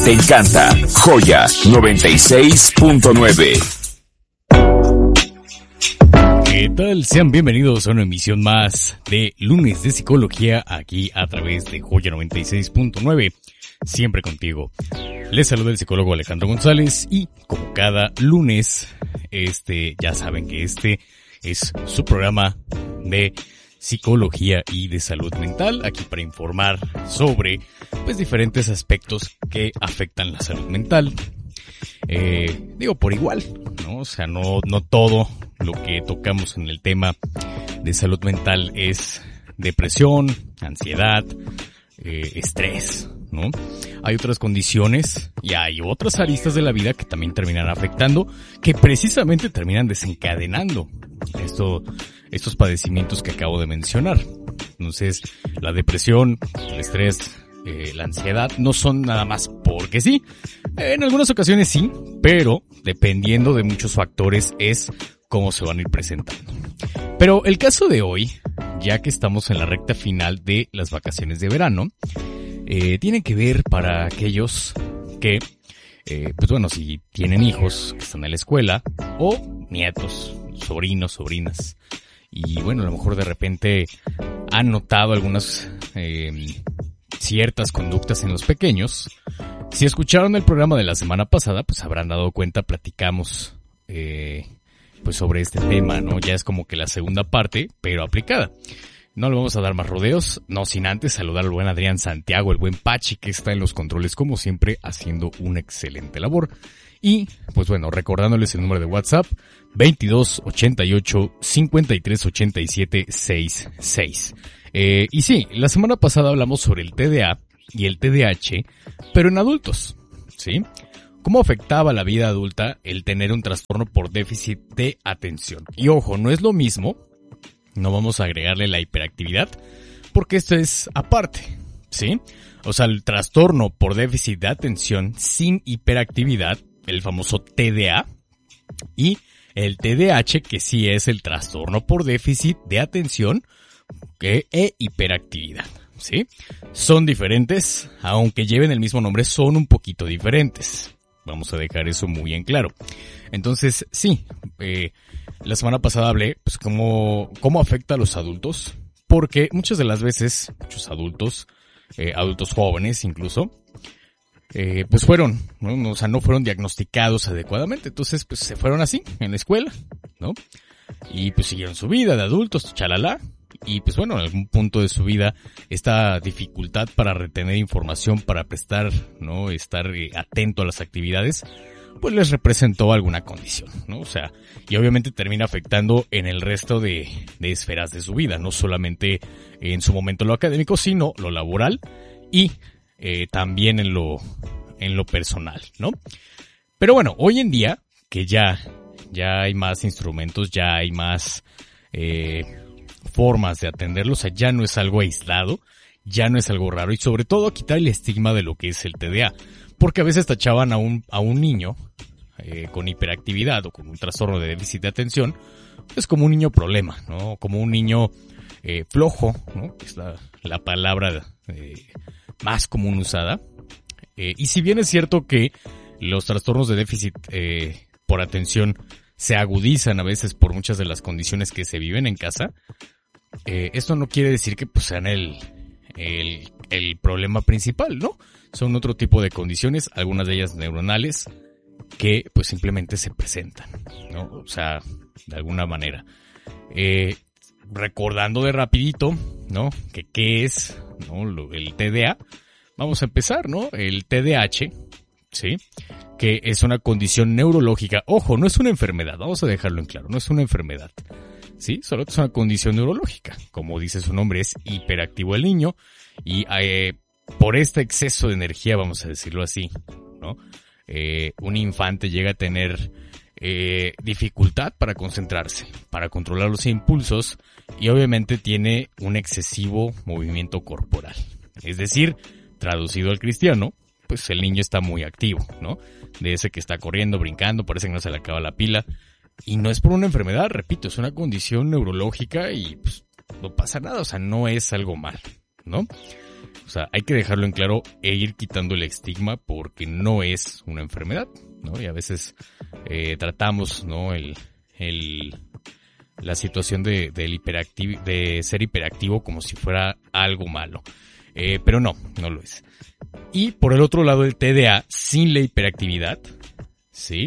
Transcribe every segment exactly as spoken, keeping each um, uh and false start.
Te encanta. Joya noventa y seis punto nueve. ¿Qué tal? Sean bienvenidos a una emisión más de Lunes de Psicología aquí a través de Joya noventa y seis punto nueve. Siempre contigo. Les saluda el psicólogo Alejandro González y como cada lunes, este, ya saben que este es su programa de psicología y de salud mental, aquí para informar sobre pues diferentes aspectos que afectan la salud mental. Eh, digo por igual, ¿no? O sea, no, no todo lo que tocamos en el tema de salud mental es depresión, ansiedad, eh, estrés, ¿no? Hay otras condiciones y hay otras aristas de la vida que también terminan afectando, que precisamente terminan desencadenando esto, estos padecimientos que acabo de mencionar. Entonces, la depresión, el estrés, eh, la ansiedad no son nada más porque sí. En algunas ocasiones sí, pero dependiendo de muchos factores es cómo se van a ir presentando. Pero el caso de hoy, ya que estamos en la recta final de las vacaciones de verano, eh, tiene que ver para aquellos que, eh, pues bueno, si tienen hijos que están en la escuela o nietos, sobrinos, sobrinas, y bueno, a lo mejor de repente han notado algunas eh, ciertas conductas en los pequeños. Si escucharon el programa de la semana pasada, pues habrán dado cuenta, platicamos eh, pues sobre este tema, ¿no? Ya es como que la segunda parte, pero aplicada. No le vamos a dar más rodeos, no sin antes saludar al buen Adrián Santiago, el buen Pachi, que está en los controles como siempre haciendo una excelente labor. Y, pues bueno, recordándoles el número de WhatsApp, veintidós ochenta y ocho cincuenta y tres ochenta y siete sesenta y seis. Eh, y sí, la semana pasada hablamos sobre el T D A y el T D A H, pero en adultos, ¿sí? ¿Cómo afectaba la vida adulta el tener un trastorno por déficit de atención? Y ojo, no es lo mismo, no vamos a agregarle la hiperactividad, porque esto es aparte, ¿sí? O sea, el trastorno por déficit de atención sin hiperactividad, el famoso T D A, y el T D A H, que sí es el trastorno por déficit de atención e hiperactividad, ¿sí? Son diferentes, aunque lleven el mismo nombre, son un poquito diferentes. Vamos a dejar eso muy en claro. Entonces, sí, eh, la semana pasada hablé, pues, cómo, cómo afecta a los adultos, porque muchas de las veces, muchos adultos, eh, adultos jóvenes incluso, eh, pues fueron, ¿no? O sea, no fueron diagnosticados adecuadamente, entonces, pues, se fueron así, en la escuela, ¿no? Y, pues, siguieron su vida de adultos, chalala. Y pues bueno, en algún punto de su vida, esta dificultad para retener información, para prestar, ¿no? Estar eh, atento a las actividades, pues les representó alguna condición, ¿no? O sea, y obviamente termina afectando en el resto de, de esferas de su vida, no solamente en su momento lo académico, sino lo laboral y eh, también en lo, en lo personal, ¿no? Pero bueno, hoy en día, que ya, ya hay más instrumentos, ya hay más, eh, formas de atenderlo, o sea, ya no es algo aislado, ya no es algo raro y sobre todo quitar el estigma de lo que es el T D A, porque a veces tachaban a un, a un niño eh, con hiperactividad o con un trastorno de déficit de atención, pues como un niño problema, ¿no? Como un niño eh, flojo, ¿no? Que es la, la palabra eh, más común usada. Eh, y si bien es cierto que los trastornos de déficit eh, por atención se agudizan a veces por muchas de las condiciones que se viven en casa, eh, esto no quiere decir que pues sean el, el, el problema principal, ¿no? Son otro tipo de condiciones, algunas de ellas neuronales, que pues simplemente se presentan, ¿no? O sea, de alguna manera. Eh, recordando de rapidito, ¿no? Que qué es, ¿no? Lo, el T D A. Vamos a empezar, ¿no? El T D A H, ¿sí? Que es una condición neurológica. Ojo, no es una enfermedad, vamos a dejarlo en claro, no es una enfermedad, ¿sí? Solo es una condición neurológica. Como dice su nombre, es hiperactivo el niño y eh, por este exceso de energía, vamos a decirlo así, ¿no? Eh, un infante llega a tener eh, dificultad para concentrarse, para controlar los impulsos y obviamente tiene un excesivo movimiento corporal. Es decir, traducido al cristiano, pues el niño está muy activo, ¿no? De ese que está corriendo, brincando, parece que no se le acaba la pila. Y no es por una enfermedad, repito, es una condición neurológica y pues no pasa nada, o sea, no es algo mal, ¿no? O sea, hay que dejarlo en claro e ir quitando el estigma porque no es una enfermedad, ¿no? Y a veces eh, tratamos, ¿no? El, el, la situación de, del hiperactivo, de ser hiperactivo como si fuera algo malo. Eh, pero no, no lo es. Y por el otro lado, el T D A sin la hiperactividad, ¿sí?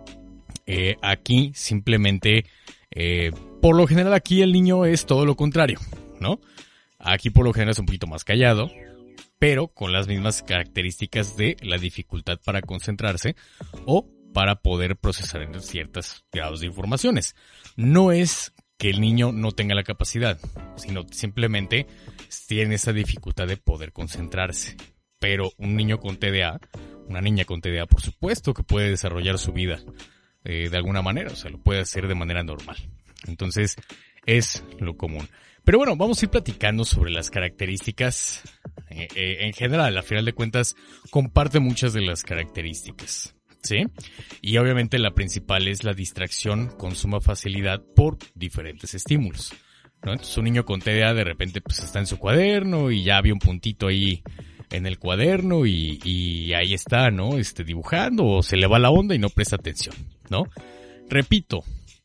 Eh, aquí simplemente, eh, por lo general aquí el niño es todo lo contrario, ¿no? Aquí por lo general es un poquito más callado, pero con las mismas características de la dificultad para concentrarse o para poder procesar en ciertos grados de informaciones. No es que el niño no tenga la capacidad, sino simplemente tiene esa dificultad de poder concentrarse. Pero un niño con T D A, una niña con T D A, por supuesto que puede desarrollar su vida eh, de alguna manera, o sea, lo puede hacer de manera normal. Entonces, es lo común. Pero bueno, vamos a ir platicando sobre las características. Eh, eh, en general, a final de cuentas, comparte muchas de las características, ¿sí? Y obviamente la principal es la distracción con suma facilidad por diferentes estímulos, ¿no? Entonces un niño con T D A de repente pues está en su cuaderno y ya había un puntito ahí en el cuaderno y, y ahí está, ¿no? Este, dibujando o se le va la onda y no presta atención, ¿no? Repito,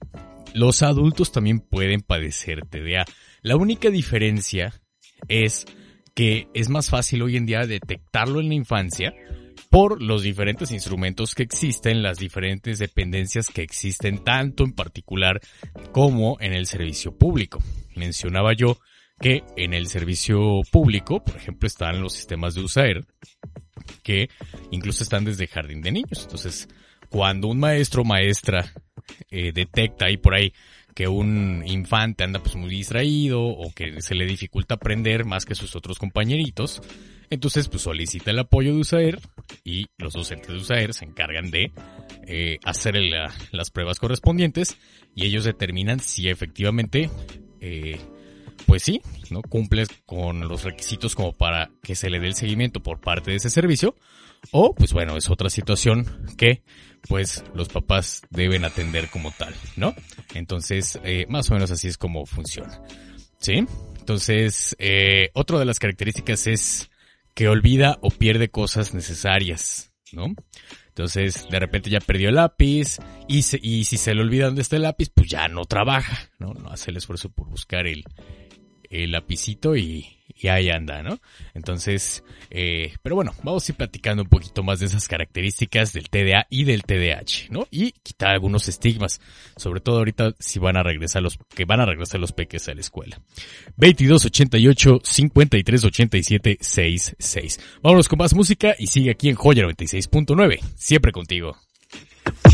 los adultos también pueden padecer T D A. La única diferencia es que es más fácil hoy en día detectarlo en la infancia por los diferentes instrumentos que existen, las diferentes dependencias que existen, tanto en particular como en el servicio público. Mencionaba yo que en el servicio público, por ejemplo, están los sistemas de USAER, que incluso están desde jardín de niños. Entonces, cuando un maestro o maestra eh, detecta ahí por ahí que un infante anda pues muy distraído o que se le dificulta aprender más que sus otros compañeritos, entonces pues solicita el apoyo de USAER y los docentes de USAER se encargan de eh, hacer el, la, las pruebas correspondientes y ellos determinan si efectivamente eh, pues sí, ¿no? Cumple con los requisitos como para que se le dé el seguimiento por parte de ese servicio o pues bueno, es otra situación que pues los papás deben atender como tal, ¿no? Entonces, eh, más o menos así es como funciona, ¿sí? Entonces, eh, otra de las características es que olvida o pierde cosas necesarias, ¿no? Entonces, de repente ya perdió el lápiz y, se, y si se le olvida dónde está el lápiz, pues ya no trabaja, ¿no? No hace el esfuerzo por buscar el, el lapicito y, y ahí anda, ¿no? Entonces, eh, pero bueno, vamos a ir platicando un poquito más de esas características del T D A y del T D A H, ¿no? Y quitar algunos estigmas, sobre todo ahorita si van a regresar los, que van a regresar los peques a la escuela. veintidós ochenta y ocho, cincuenta y tres ochenta y siete, sesenta y seis. Vámonos con más música y sigue aquí en Joya noventa y seis punto nueve, siempre contigo.